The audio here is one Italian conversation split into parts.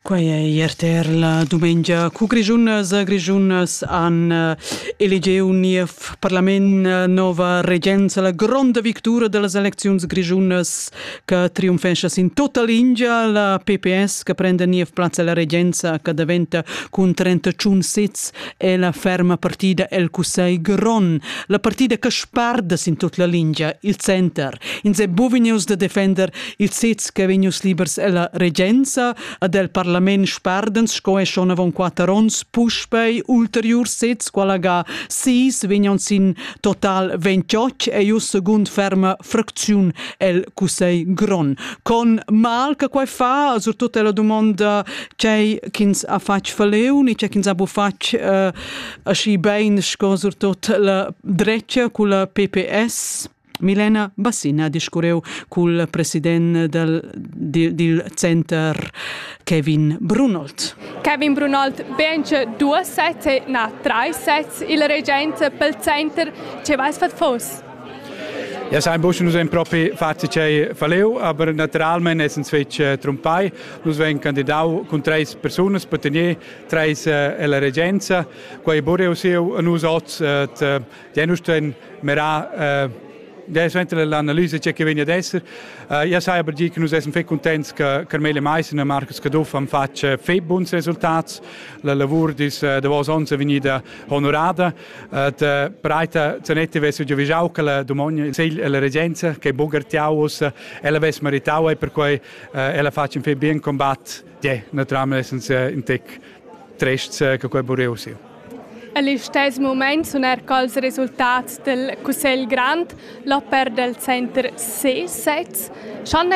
Quai è ierter la domenica cu Grigiunas han elegeu un niev parlament nova regenza, la gronda victura de las elecziuns Grigiunas che triumfescha in tutta l'India, la PPS che prende niev plazza la regenza che diventa con 31 sets e la ferma partida el Cusei Gron, la partida che sparda in tutta l'India, il center, in se buvinius de defender il sets che venius libers e la regenza del Parlament spardens, sco e schon avon 4 ons, puspei ulterior sets, quala ga 6, venions in total 28, e ius secund ferma fracziun el Cusei Gron. Con mal che quai fa, surtut la domanda c'è chins a fac faleu, ni c'è chins a bu fac asci bein, sco surtut la dreccia cu la PPS. Milena Bassina discureu col president del Center Kevin Brunold. Kevin Brunold, benche 2 sets e 3 sets il regenza pel Center, ce vais fat fos? Ja, sein Busch nus ein propi fazzi c'è faleu, aber naturalmente es uns fetch trompai, nus ven candidau con 3 personas per tenir 3 la regenza, quai boreu seu nus oz genus ten mera ja, eventuell l'analisi c'è che viene ad essere. Io sai aber che noi siamo contenti che Carmele Meisen e Marcus Caduff hanno fatto buoni risultati. Il lavoro di vos onze venuta onorata. Breite zanetti verso di Visau che la domonia e la regenza che bogartiaus e la ves meritau e per cui ella faccia un ben combatto. Ja, naturalmente in tec trest che quei boreu sia. All'istess moment sono ercols risultati del Cusel Grand, l'opera del Center 6 sets. Schon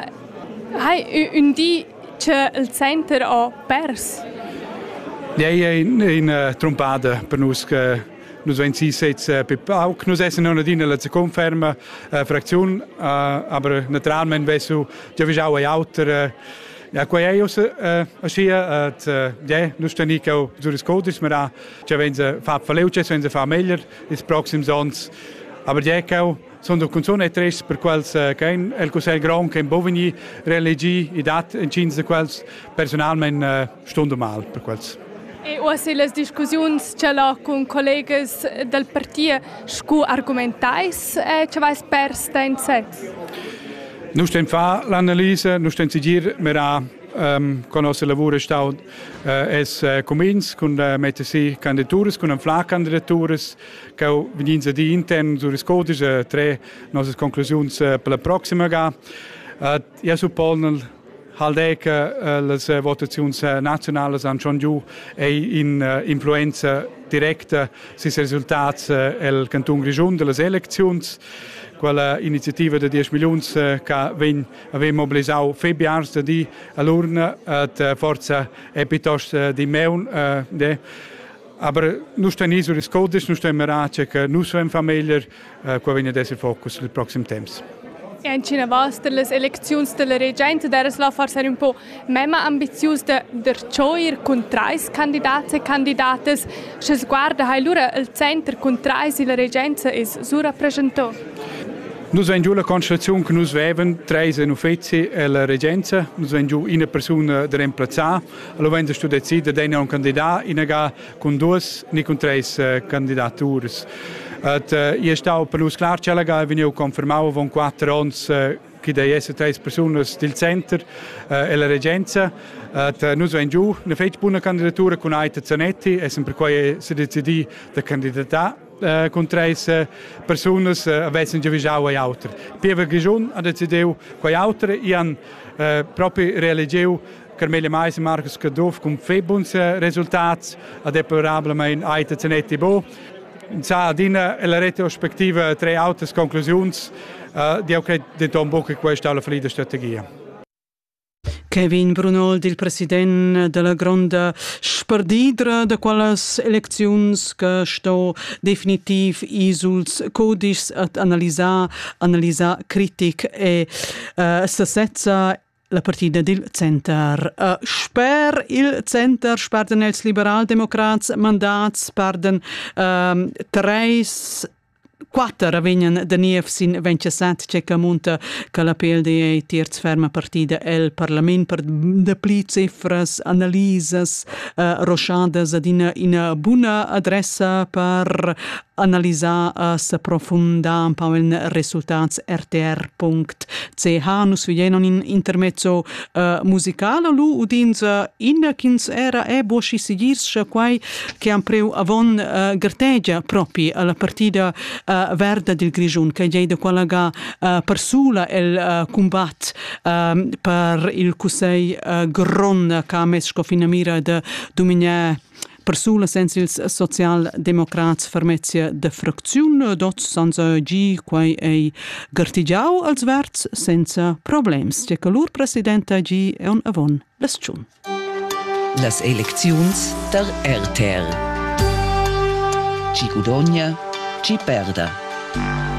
un di che il Center ha pers? Ja, in trompata per noi che noi vengono 6 sets per Pauk. Noi siamo non adina la seconda ferma frazione, aber naturalmente verso già visau e altre. Ja, quai è asia ja, nus teni che zuris codis, ma c'è venza fa faleuce, venza fa meglio is proxims ons. Aber ja che sono consone tres per quels che el Cusel Grand che bovini religi i dat in cins quels personalmente stunde mal per quels. E aussi le discussions ce l'ho con collegas del partito scu argumentais ce vais pers den set. Nu stem fa l'analisi, nu stem sigir mera conosce lavoro stau es comins con mettersi candidaturas con fla candidaturas che venins di intern su riscodis 3 nostre conclusions per la prossima ga. Ja suppone halde che le votazioni nazionali hanno schon giù e in influenza diretta sui risultati del Canton Grigiun delle elezioni. Quella iniziativa di 10 milioni che abbiamo mobilizzato febbraio di all'urna, forza è piuttosto di meun. Aber noi stiamo su riscodis, noi stiamo merace che noi siamo famiglie, qua viene adesso il focus nel prossimo tempo. E in Cina vostra le elezioni della regenza deras la forse un po' meno ambizioso der choir con 3 candidati e candidates. Se sguarda hai lura il centro con 3 la regenza è surrappresentato. Noi abbiamo giù la constellazione che noi avevamo 3 uffizi e la regenza, noi abbiamo giù una persona da reemplazzare, allora abbiamo deciso di un candidato, con 2 e con 3 candidature. Io stavo per noi chiaro che venivo confermato con 4 anni che devono essere 3 persone del centro e la regenza. Noi abbiamo giù una buona candidatura con Aita Zanetti e per cui si decide di candidatare. Con 3 persone avessero già visto e altre. Pieva Grigiun ha deciso che altre hanno proprio realizzato Carmele Meisen, Marcus Caduff con buoni risultati, ed è probabilmente Aita Zanetti bo. Adina la retrospettiva 3 altre conclusioni, di credo che un po' che questa è la valida strategia. Kevin Brunold, il presidente della grande spardidra de quelles eleczions che sto definitiv isuls codis at analisar critic e s'assetza la partida del Center. Il Center sperden els liberal-democrats mandats, sperden 3 quattro avvenien da niev sin 27 ceca munta che la PLD terz ferma partida el Parlament per de pli cifras, analises, rochadas ad in buona adressa per analisar s'approfundar un po' in resultats rtr.ch. Nus vienon in intermezzo musicale, lu udins in kins era bosci sigirs quai che han preu avon gertegia propi alla partida verda del Grigiun, che è da quella ga persula il combat per il cusei gron che ha messo fino a mira de dominare persula senza il social-democrats farmezia de fracziun, dot sanza gi quai ei gartigiau als verts senza problems. Che lur presidenta gi è un avon l'esciun. Las elecziuns der RTR. Ci gudogna, ci perda.